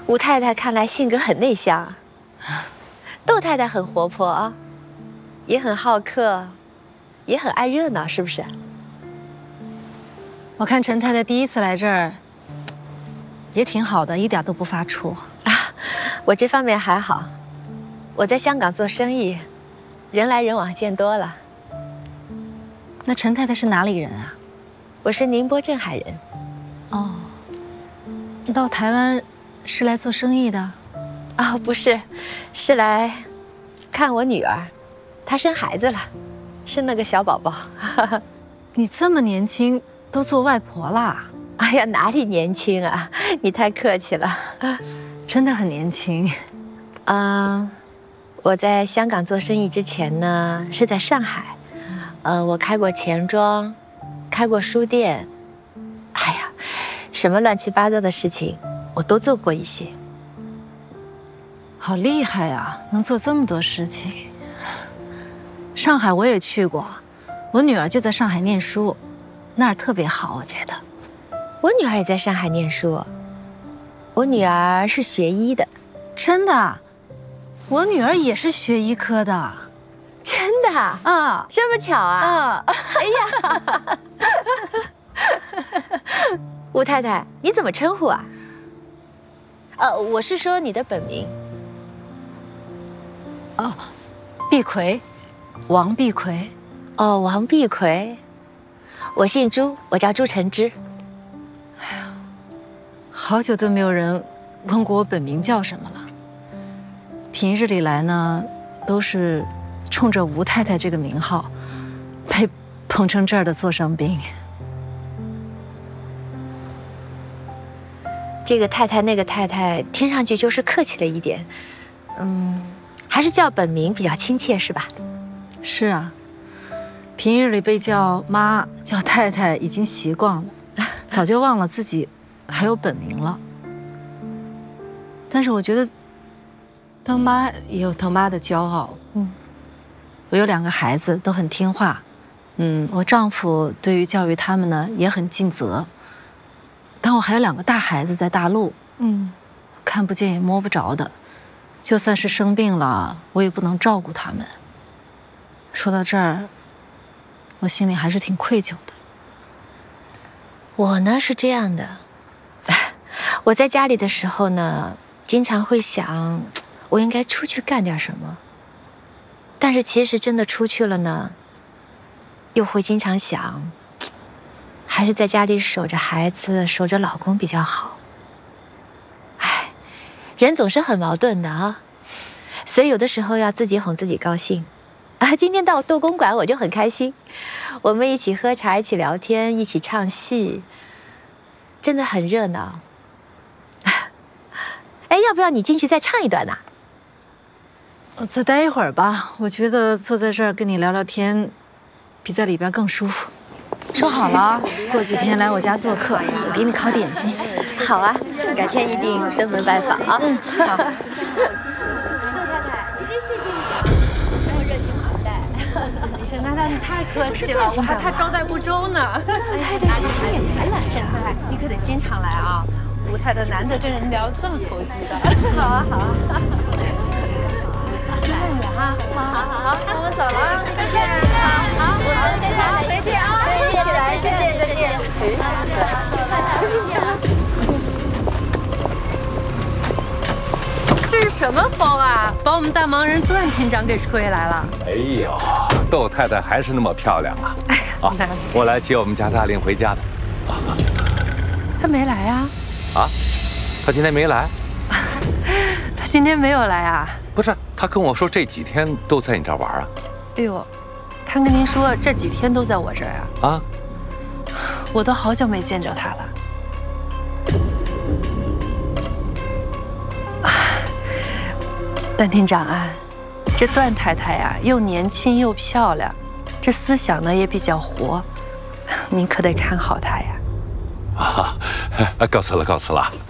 吴太太看来性格很内向啊。窦太太很活泼啊，也很好客，也很爱热闹，是不是？ 我看陈太太第一次来这儿，也挺好的，一点都不发怵啊。我这方面还好，我在香港做生意，人来人往见多了。 那陈太太是哪里人啊？ 我是宁波镇海人。 哦，你到台湾是来做生意的？ 哦，不是，是来看我女儿，她生孩子了，生了个小宝宝。 你这么年轻，都做外婆啦？ 哎呀，哪里年轻啊！你太客气了， 真的很年轻。 我在香港做生意之前呢，是在上海。我开过钱庄，开过书店，哎呀，什么乱七八糟的事情，我都做过一些。 好厉害呀，能做这么多事情。上海我也去过，我女儿就在上海念书，那儿特别好，我觉得。 我女儿也在上海念书，我女儿是学医的。 真的？我女儿也是学医科的。 真的啊？这么巧啊？哎呀，吴太太，你怎么称呼啊？我是说你的本名。 哦，碧葵，王碧葵。 哦，王碧葵。我姓朱，我叫朱晨之。 哎呀，好久都没有人问过我本名叫什么了。平日里来呢，都是冲着吴太太这个名号，被捧成这儿的座上宾。 这个太太那个太太，听上去就是客气了一点。还是叫本名比较亲切，是吧？ 是啊，平日里被叫妈、叫太太已经习惯了，早就忘了自己还有本名了。但是我觉得，当妈也有当妈的骄傲。我有2个孩子，都很听话。我丈夫对于教育他们呢也很尽责。但我还有2个大孩子在大陆，看不见也摸不着的。就算是生病了，我也不能照顾他们。说到这儿，我心里还是挺愧疚的。 我呢是这样的，我在家里的时候呢，经常会想，我应该出去干点什么。但是其实真的出去了呢，又会经常想，还是在家里守着孩子、守着老公比较好。人总是很矛盾的啊，所以有的时候要自己哄自己高兴。今天到窦公馆我就很开心，我们一起喝茶，一起聊天，一起唱戏，真的很热闹。哎，要不要你进去再唱一段呢？ 我再待一会儿吧，我觉得坐在这儿跟你聊聊天，比在里边更舒服。说好了，过几天来我家做客，我给你烤点心。 好啊，改天一定登门拜访啊。 好。 陈太太，你太客气了，我还怕招待不周呢。太太今天也没来，陈太太，你可得经常来啊。吴太太难得跟人聊这么投机的。好啊，好啊。来你哈，好，我们走了，再见。好，我们再见，再见啊，一起来，再见，再见。这是什么风啊？把我们大忙人段厅长给吹来了。 哎呦，窦太太还是那么漂亮啊！啊，我来接我们家大令回家的。 他没来啊？ 啊，他今天没来？ 他今天没有来啊？ 不是，他跟我说这几天都在你这儿玩啊。哎呦，他跟您说这几天都在我这儿啊？啊，我都好久没见着他了。段厅长啊，这段太太呀，又年轻又漂亮，这思想呢也比较活，您可得看好她呀。 啊，告辞了，告辞了。